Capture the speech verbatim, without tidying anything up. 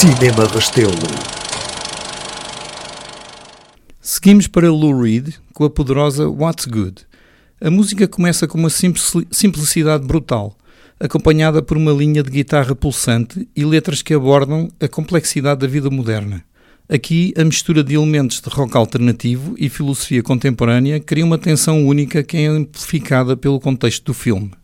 Cinema Restelo. Seguimos para Lou Reed com a poderosa What's Good. A música começa com uma simplicidade brutal, acompanhada por uma linha de guitarra pulsante e letras que abordam a complexidade da vida moderna. Aqui, a mistura de elementos de rock alternativo e filosofia contemporânea cria uma tensão única que é amplificada pelo contexto do filme.